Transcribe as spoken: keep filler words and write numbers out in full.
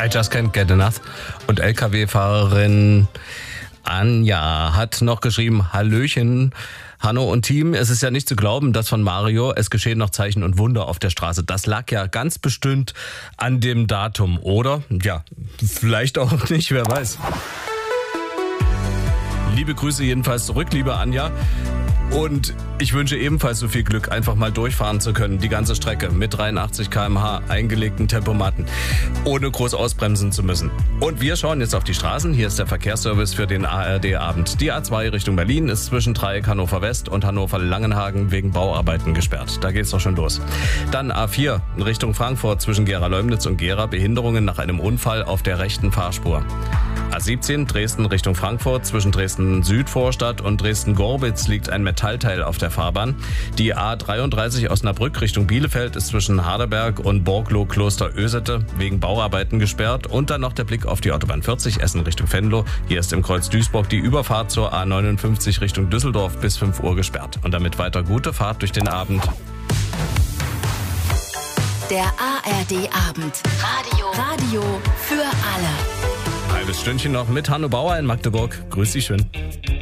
I Just Can't Get Enough. Und L K W-Fahrerin Anja hat noch geschrieben, Hallöchen, Hanno und Team. Es ist ja nicht zu glauben, dass von Mario, es geschehen noch Zeichen und Wunder auf der Straße. Das lag ja ganz bestimmt an dem Datum, oder? Ja, vielleicht auch nicht, wer weiß. Liebe Grüße jedenfalls zurück, liebe Anja. Und ich wünsche ebenfalls so viel Glück, einfach mal durchfahren zu können, die ganze Strecke mit dreiundachtzig Kilometer pro Stunde eingelegten Tempomatten, ohne groß ausbremsen zu müssen. Und wir schauen jetzt auf die Straßen. Hier ist der Verkehrsservice für den A R D-Abend. Die A zwei Richtung Berlin ist zwischen Dreieck Hannover West und Hannover-Langenhagen wegen Bauarbeiten gesperrt. Da geht's doch schon los. Dann A vier Richtung Frankfurt zwischen Gera-Leumnitz und Gera, Behinderungen nach einem Unfall auf der rechten Fahrspur. A siebzehn Dresden Richtung Frankfurt zwischen Dresden-Südvorstadt und Dresden-Gorbitz liegt ein Metallteil auf der Fahrbahn. Die A dreiunddreißig Osnabrück Richtung Bielefeld ist zwischen Harderberg und Borglow-Kloster-Ösete wegen Bauarbeiten gesperrt. Und dann noch der Blick auf die Autobahn vierzig Essen Richtung Venlo. Hier ist im Kreuz Duisburg die Überfahrt zur A neunundfünfzig Richtung Düsseldorf bis fünf Uhr gesperrt. Und damit weiter gute Fahrt durch den Abend. Der A R D-Abend. Radio. Radio für alle. Halbes Stündchen noch mit Hanno Bauer in Magdeburg. Grüß dich schön.